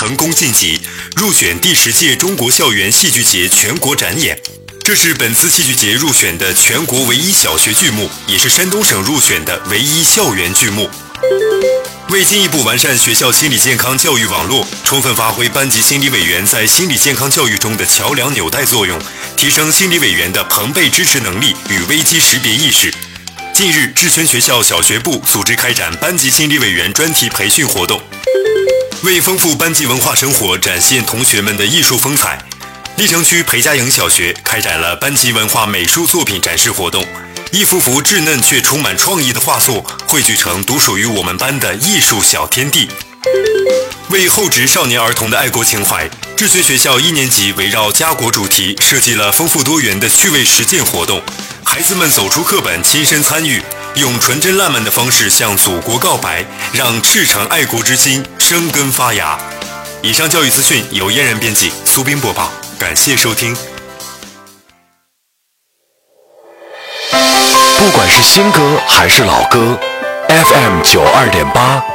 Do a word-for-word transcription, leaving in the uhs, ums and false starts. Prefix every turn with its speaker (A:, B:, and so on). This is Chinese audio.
A: 成功晋级，入选第十届中国校园戏剧节全国展演。这是本次戏剧节入选的全国唯一小学剧目，也是山东省入选的唯一校园剧目。为进一步完善学校心理健康教育网络，充分发挥班级心理委员在心理健康教育中的桥梁纽带作用，提升心理委员的朋辈支持能力与危机识别意识。近日，志全学校小学部组织开展班级心理委员专题培训活动，为丰富班级文化生活，展现同学们的艺术风采。历城区裴家营小学开展了班级文化美术作品展示活动，一幅幅稚嫩却充满创意的画作汇聚成独属于我们班的艺术小天地。为厚植少年儿童的爱国情怀，志全学校一年级围绕家国主题设计了丰富多元的趣味实践活动，孩子们走出课本，亲身参与，用纯真烂漫的方式向祖国告白，让赤诚爱国之心生根发芽。以上教育资讯由嫣然编辑，苏斌播报，感谢收听。
B: 不管是新歌还是老歌 ，F M 九二点八